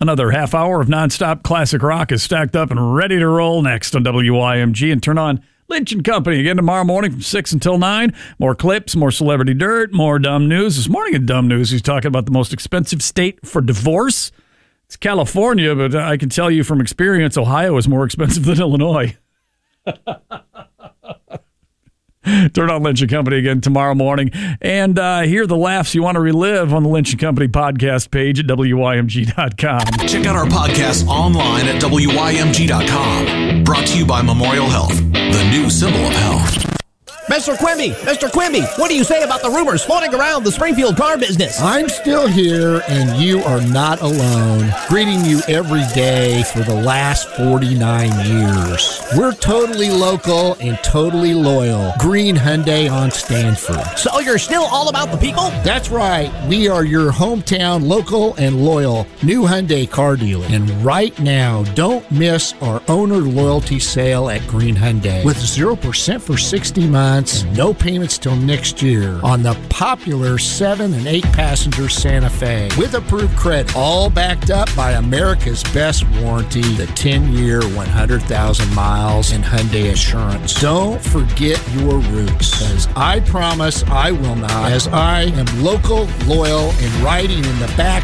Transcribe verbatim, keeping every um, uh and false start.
Another half hour of nonstop classic rock is stacked up and ready to roll next on W I M G. And turn on Lynch and Company again tomorrow morning from six until nine. More clips, more celebrity dirt, more dumb news. This morning in Dumb News, he's talking about the most expensive state for divorce. It's California, but I can tell you from experience, Ohio is more expensive than Illinois. Turn on Lynch and Company again tomorrow morning. And uh, hear the laughs you want to relive on the Lynch and Company podcast page at W I M G dot com. Check out our podcast online at W I M G dot com. Brought to you by Memorial Health, the new symbol of health. Mister Quimby, Mister Quimby, what do you say about the rumors floating around the Springfield car business? I'm still here, and you are not alone. Greeting you every day for the last forty-nine years. We're totally local and totally loyal. Green Hyundai on Stanford. So you're still all about the people? That's right. We are your hometown local and loyal new Hyundai car dealer. And right now, don't miss our owner loyalty sale at Green Hyundai with zero percent for sixty months. No payments till next year on the popular seven and eight passenger Santa Fe with approved credit, all backed up by America's best warranty, the ten-year, one hundred thousand miles in Hyundai Assurance. Don't forget your roots, because I promise I will not, as I am local, loyal, and riding in the back